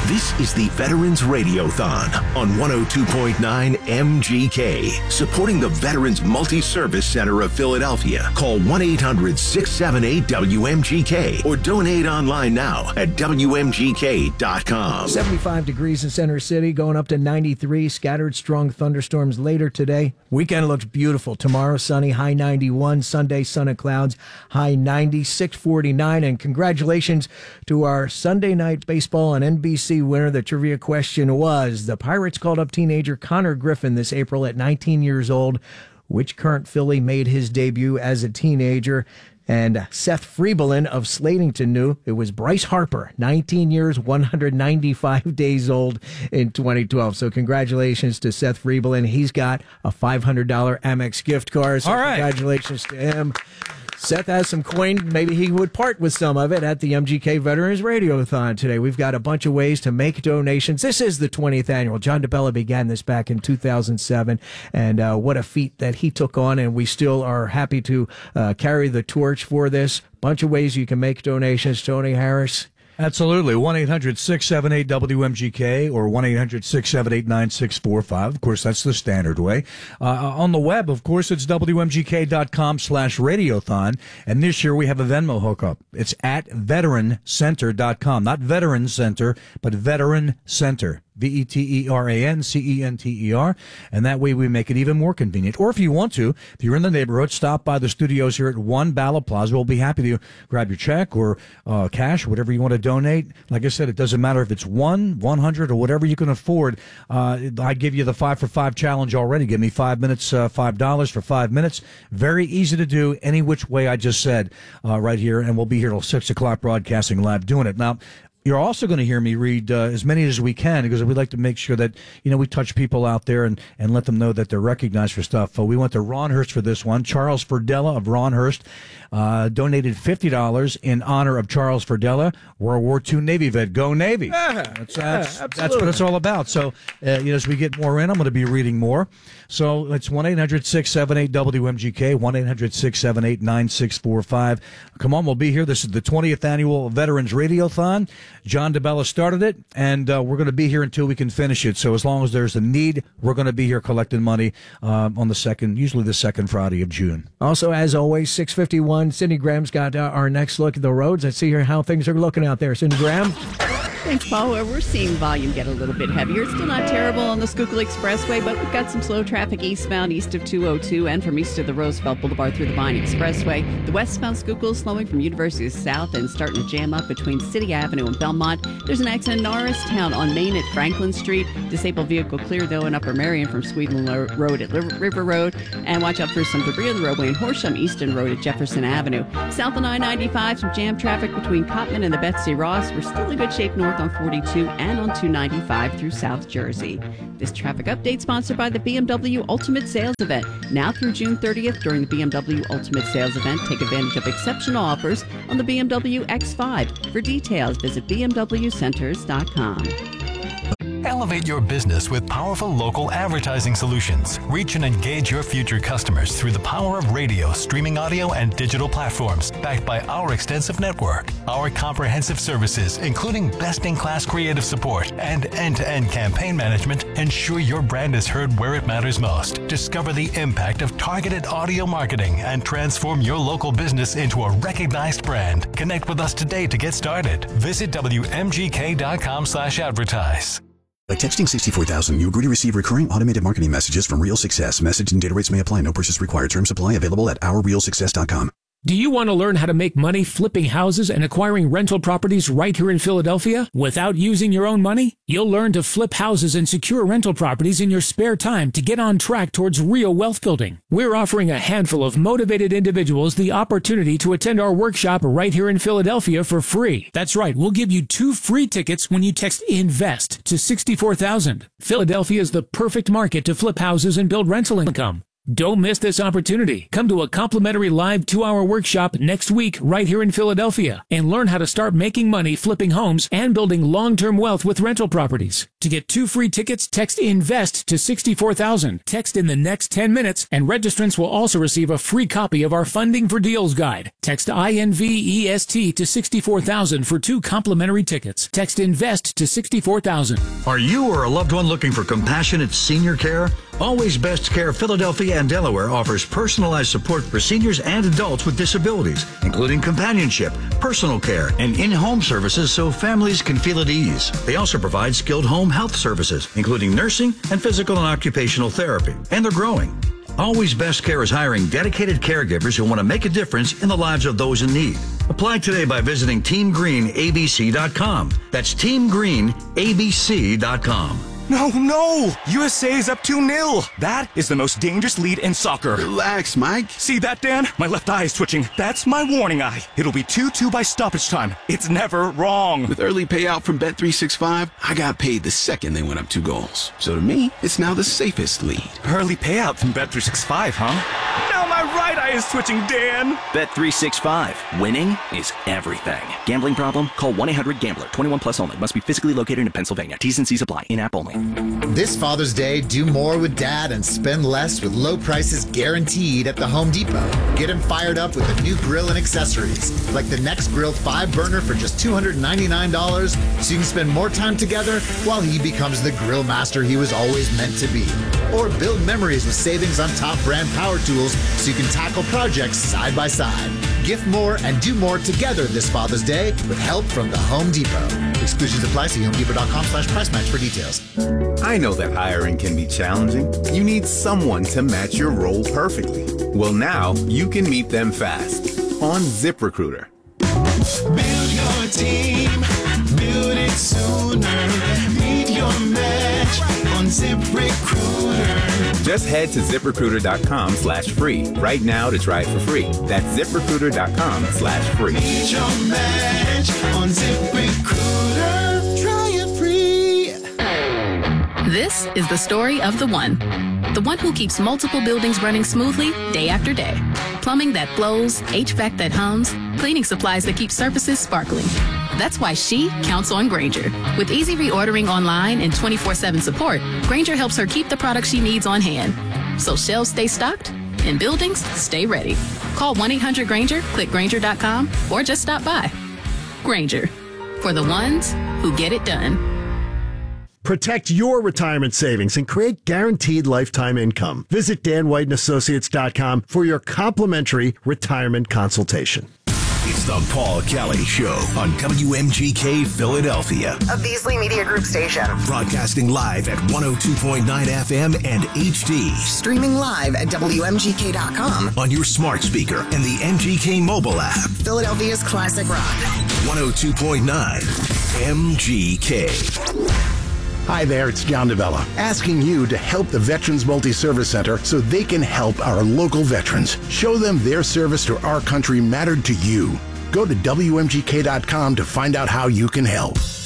This is the Veterans Radiothon on 102.9 MGK, supporting the Veterans Multi-Service Center of Philadelphia. Call 1-800-678-WMGK or donate online now at WMGK.com. 75 degrees in Center City, going up to 93. Scattered strong thunderstorms later today. Weekend looks beautiful. Tomorrow, sunny, high 91. Sunday, sun and clouds, high 90, 649. And congratulations to our Sunday night baseball on NBC winner. The trivia question was, the Pirates called up teenager Connor Griffin this April at 19 years old. Which current Philly made his debut as a teenager? And Seth Freebelin of Slatington knew it was Bryce Harper, 19 years, 195 days old in 2012. So congratulations to Seth Freebelin. He's got a $500 Amex gift card. So all right. Congratulations to him. Seth has some coin. Maybe he would part with some of it at the MGK Veterans Radiothon today. We've got a bunch of ways to make donations. This is the 20th annual. John DeBella began this back in 2007, and what a feat that he took on, and we still are happy to carry the torch for this. Bunch of ways you can make donations. Tony Harris. Absolutely. 1-800-678-WMGK or 1-800-678-9645. Of course, that's the standard way. On the web, of course, it's WMGK.com/radiothon. And this year we have a Venmo hookup. It's at veterancenter.com. Not Veteran Center, but Veteran Center. VETERANCENTER, and that way we make it even more convenient. Or if you want to, if you're in the neighborhood, stop by the studios here at 1 Bala Plaza. We'll be happy to grab your check or cash, whatever you want to donate. Like I said, it doesn't matter if it's 100, or whatever you can afford. I give you the 5 for 5 challenge already. Give me 5 minutes, $5 for 5 minutes. Very easy to do, any which way I just said right here, and we'll be here till 6 o'clock broadcasting live doing it. Now, you're also going to hear me read as many as we can, because we'd like to make sure that, we touch people out there and let them know that they're recognized for stuff. We went to Ronhurst for this one. Charles Ferdella of Ronhurst donated $50 in honor of Charles Ferdella, World War II Navy vet. Go Navy. That's what it's all about. So, as we get more in, I'm going to be reading more. So it's 1-800-678-WMGK, 1-800-678-9645. Come on, we'll be here. This is the 20th annual Veterans Radiothon. John DeBella started it, and we're going to be here until we can finish it. So as long as there's a need, we're going to be here collecting money on usually the second Friday of June. Also, as always, 6:51, Cindy Graham's got our next look at the roads. Let's see here how things are looking out there. Cindy Graham? Thanks, Paul. We're seeing volume get a little bit heavier. It's still not terrible on the Schuylkill Expressway, but we've got some slow traffic eastbound east of 202 and from east of the Roosevelt Boulevard through the Vine Expressway. The westbound Schuylkill is slowing from University South and starting to jam up between City Avenue and Belmont. There's an accident in Norristown on Main at Franklin Street. Disabled vehicle clear, though, in Upper Merion from Sweden Road at River Road. And watch out for some debris on the roadway in Horsham Easton Road at Jefferson Avenue. South on I-95, some jam traffic between Cotman and the Betsy Ross. We're still in good shape north on 42 and on 295 through South Jersey. This traffic update sponsored by the BMW Ultimate Sales Event. Now through June 30th during the BMW Ultimate Sales Event, take advantage of exceptional offers on the BMW X5. For details, visit bmwcenters.com. Elevate your business with powerful local advertising solutions. Reach and engage your future customers through the power of radio, streaming audio, and digital platforms, backed by our extensive network. Our comprehensive services, including best-in-class creative support and end-to-end campaign management, ensure your brand is heard where it matters most. Discover the impact of targeted audio marketing and transform your local business into a recognized brand. Connect with us today to get started. Visit WMGK.com/advertise. By texting 64000, you agree to receive recurring automated marketing messages from Real Success. Message and data rates may apply. No purchase required. Terms apply. Available at ourrealsuccess.com. Do you want to learn how to make money flipping houses and acquiring rental properties right here in Philadelphia without using your own money? You'll learn to flip houses and secure rental properties in your spare time to get on track towards real wealth building. We're offering a handful of motivated individuals the opportunity to attend our workshop right here in Philadelphia for free. That's right, we'll give you 2 free tickets when you text INVEST to 64,000. Philadelphia is the perfect market to flip houses and build rental income. Don't miss this opportunity. Come to a complimentary live 2-hour workshop next week right here in Philadelphia and learn how to start making money flipping homes and building long-term wealth with rental properties. To get 2 free tickets, text INVEST to 64,000. Text in the next 10 minutes, and registrants will also receive a free copy of our Funding for Deals guide. Text INVEST to 64,000 for 2 complimentary tickets. Text INVEST to 64,000. Are you or a loved one looking for compassionate senior care? Always Best Care Philadelphia and Delaware offers personalized support for seniors and adults with disabilities, including companionship, personal care, and in-home services so families can feel at ease. They also provide skilled home health services, including nursing and physical and occupational therapy. And they're growing. Always Best Care is hiring dedicated caregivers who want to make a difference in the lives of those in need. Apply today by visiting teamgreenabc.com. That's teamgreenabc.com. No! USA is up 2-0. That is the most dangerous lead in soccer. Relax, Mike. See that, Dan? My left eye is twitching. That's my warning eye. It'll be 2-2 by stoppage time. It's never wrong. With early payout from Bet365, I got paid the second they went up 2 goals. So to me, it's now the safest lead. Early payout from Bet365, huh? Now my right eye is twitching, Dan. Bet365. Winning is everything. Gambling problem? Call 1-800-GAMBLER. 21 plus only. Must be physically located in Pennsylvania. T's and C's apply. In-app only. This Father's Day, do more with Dad and spend less with low prices guaranteed at the Home Depot. Get him fired up with a new grill and accessories, like the Next Grill 5-burner for just $299, so you can spend more time together while he becomes the grill master he was always meant to be. Or build memories with savings on top brand power tools so you can tackle projects side by side. Gift more and do more together this Father's Day with help from the Home Depot. Exclusions apply. See HomeDepot.com/price match for details. I know that hiring can be challenging. You need someone to match your role perfectly. Well, now you can meet them fast on ZipRecruiter. Build your team, build it sooner. Meet your match on ZipRecruiter. Just head to ZipRecruiter.com/free right now to try it for free. That's ZipRecruiter.com/free. Meet your match on ZipRecruiter. Try it free. This is the story of the one who keeps multiple buildings running smoothly day after day. Plumbing that flows, HVAC that hums, cleaning supplies that keep surfaces sparkling. That's why she counts on Grainger. With easy reordering online and 24/7 support, Grainger helps her keep the products she needs on hand. So shelves stay stocked and buildings stay ready. Call 1-800-GRAINGER, click Grainger.com, or just stop by. Grainger, for the ones who get it done. Protect your retirement savings and create guaranteed lifetime income. Visit DanWhiteandAssociates.com for your complimentary retirement consultation. It's the Paul Kelly Show on WMGK Philadelphia, a Beasley Media Group station. Broadcasting live at 102.9 FM and HD. Streaming live at WMGK.com. On your smart speaker and the MGK mobile app. Philadelphia's classic rock. 102.9 MGK. Hi there, it's John DeBella, asking you to help the Veterans Multi-Service Center so they can help our local veterans. Show them their service to our country mattered to you. Go to WMGK.com to find out how you can help.